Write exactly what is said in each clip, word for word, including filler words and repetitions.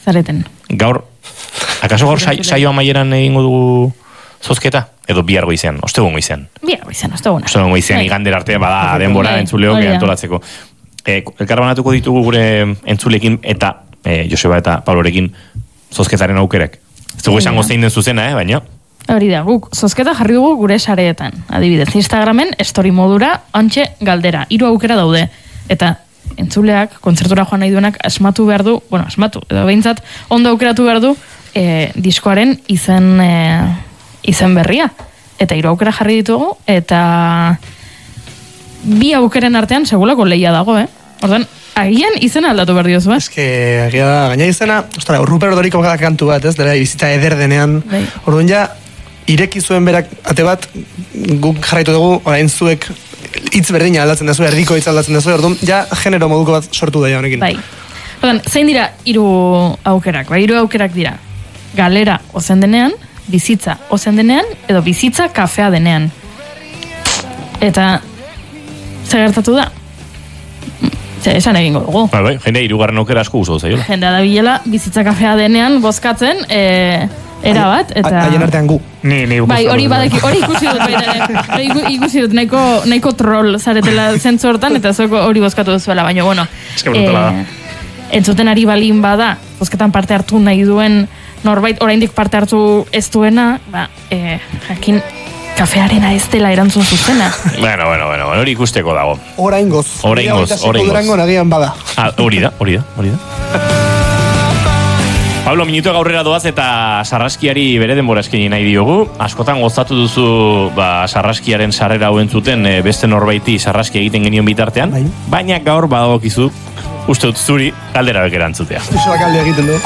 zareten. Gaur, akaso gaur saio amaieran egingo dugu zozketa? Edo bihar goizean, ostegun goizean? Bihar goizean, ostegun. Ostegun goizean, igandera arte, bada denbora entzuleok antolatzeko. Elkarbanatuko ditugu gure entzulekin eta Joseba eta Pablorekin zozketaren aukerak. Ez dugu esango zein den zuzena, eh, baina? Hori da, guk zozketa jarri dugu gure sareetan. Adibidez, Instagramen, story modura, ontxe galdera. Hiru aukera daude. Eta entzuleak, kontzertura joan nahi duenak, asmatu behar du, bueno, asmatu, edo behintzat, ondo aukeratu behar du, e, diskoaren izen, e, izen berria. Eta hiru aukera jarri ditugu, eta bi aukeren artean segulako lehia dago, eh? Ordan, agian izena aldatu behar diozu, eh? Ez que, agia da, gaina izena, ostara, Rupert Doriko kantu bat, ez? Dela, bizita eder denean. Bai. Orduan ja, ireki zuen berak ate bat, guk jarraitu dugu, orain zuek hitz berdina aldatzen dezu, erdiko hitz aldatzen dezu, orduan ja genero moduko bat sortu daia honekin. Bai. Orduan, zein dira hiru aukerak? Bai, hiru aukerak dira. Galera ozen denean, bizitza ozen denean, edo bizitza kafea denean. Eta zer gertatu da? Zer, esan egingo dugu. Bai, bai, jende hirugarren aukera asko gustu zaiola. Jendea da bilela, bizitza kafea denean bozkatzen, eh, era bat, eta... Haien artean gu. Ni, ni bai, hori badaki, hori ikusi dut baita ere. Hori ikusi dut, nahiko, nahiko troll zaretela zentzu hortan, eta zueko hori bozkatu duzuela, baina, bueno... Ez que brutala da. Entzuten ari balin bada, bozketan parte hartu nahi duen norbait, oraindik parte hartu ez duena, ba, eh, jakin, kafearena ez dela erantzun zuzena. Bueno, bueno, bueno, hori ikusteko dago. Orain goz. Orain goz, orain goz. Nagian bada. Ah, hori da, hori da, hori da. Pablo, minutuak aurrera doaz eta sarraskiari bere denbora eskaini nahi diogu. Askotan gozatu duzu ba, sarraskiaren sarrera hauen zuten e, beste norbaiti sarraski egiten genion bitartean. Bai. Baina gaur badagokizu, uste dut zuri, galdera bek erantzutea. Isoa kalde egiten du.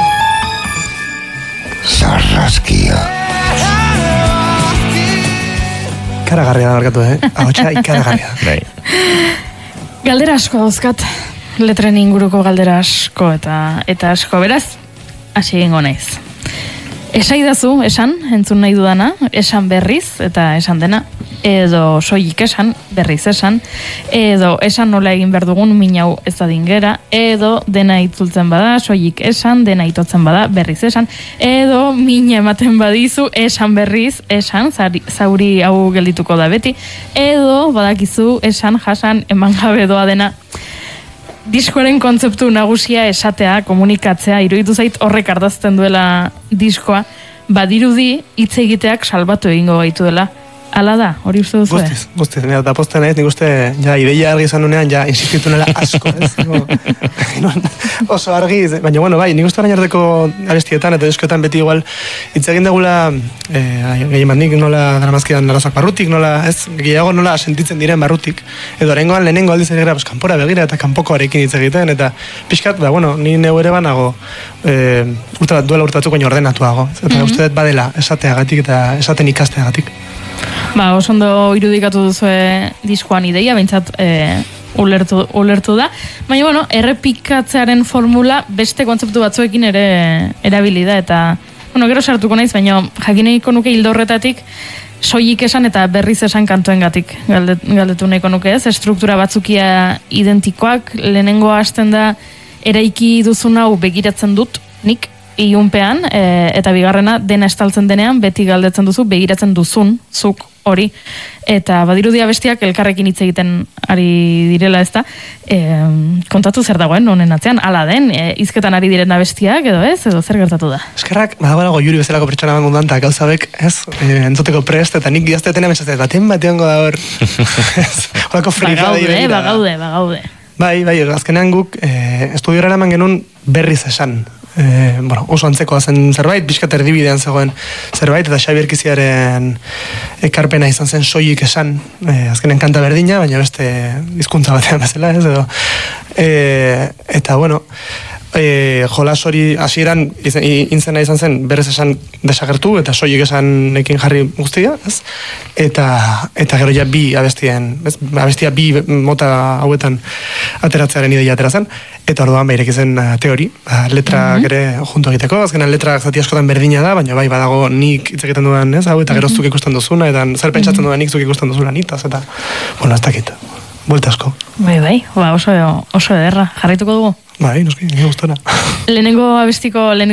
Sarraskia. Ikaragarria da markatu, eh? Ahotsa ikaragarria. Bai. Galdera asko dauzkat, letren inguruko galdera asko eta eta asko, beraz, hasi egingo naiz. Esaidazu, esan, entzun nahi dudana, esan berriz eta esan dena, edo soilik esan, berriz esan, edo esan nola egin behar dugun minau ez adin gera, edo dena itzultzen bada, soilik esan, dena itotzen bada, berriz esan, edo mina ematen badizu, esan berriz, esan, zari, zauri hau geldituko da beti, edo badakizu, esan, jasan, eman gabe doa dena. Diskoaren kontzeptu nagusia esatea, komunikatzea, iruditu zait horrek ardazten duela diskoa, badirudi hitz egiteak salbatu egingo gaitu dela. Hala da, hori uste duzu, eh? Guztiz, guztiz, nire eta posten naiz, nik uste, ja, ideia argi izan nunean, ja, insistitu nela asko, ez? Oso argi, baina, bueno, bai, nik uste orain ardeko abestietan eta diskoetan beti igual, hitz egin degula, eh, gehien bat nik nola daramazkidan narazak barrutik, nola, ez, gehiago nola sentitzen diren barrutik, edo orengoan lehenengo aldiz egera, pues, kanpora begira eta kanpokoarekin hitz egiten, eta pixkat, ba, bueno, ni neu ere banago, eh, urte, duela urte batzuk baino ordenatuago, eta mm-hmm. uste dut badela esateagatik eta esaten ikasteagatik. Ba, oso ondo irudikatu duzue diskoan ideia, behintzat e, ulertu, ulertu da. Baina, bueno, errepikatzearen formula beste kontzeptu batzuekin ere erabili da, eta, bueno, gero sartuko naiz, baina jakineiko nuke hildo horretatik soilik esan eta berriz esan kantuengatik galdet, galdetu nahiko nuke ez, struktura batzukia identikoak, lehenengo hasten da eraiki duzun hau begiratzen dut, nik, ilunpean, e, eta bigarrena dena estaltzen denean, beti galdetzen duzu, begiratzen duzun, zuk hori, eta badirudia bestiak elkarrekin hitz egiten ari direla ez da, e, kontatu zer dagoen, honen atzean, ala den, e, hizketan ari diren bestiak, edo ez, edo zer gertatu da? Eskerrak, badago Juri bezalako pertsona bangundan, eta gauzabek, ez, e, entzuteko prest, eta nik gaztetena mentzazte, baten batean goda hor, horako frifada bagaude, bagaude, bagaude. Bai, bai, azkenean guk, e, estudiora eraman genuen berriz esan, E, bueno, oso antzekoa zen zerbait, pixkat erdibidean zegoen zerbait, eta Xabi Erkiziaren ekarpena izan zen soilik esan, e, azkenen kanta berdina, baina beste hizkuntza batean bezala, ez edo. E, eta, bueno, e, jolas hori hasieran intzena izan zen berrez esan desagertu, eta soilik esan ekin jarri guztia, ez? Eta, eta gero ja bi abestien, ez? Abestia bi mota hauetan ateratzearen ideia atera zen, eta orduan behirek izen teori, ba, letrak mm-hmm. ere junto egiteko, azkenan letrak zati askotan berdina da, baina bai badago nik hitz egiten dudan, ez, hau, eta gero zuk ikusten duzuna, eta zer pentsatzen dudan nik zuk ikusten duzula nitaz, eta, bueno, ez dakit, buelta asko. Bai, bai, ba, oso, oso ederra, jarraituko dugu? Bai, noski, nire gustora. Lehenengo abestiko, lehenengo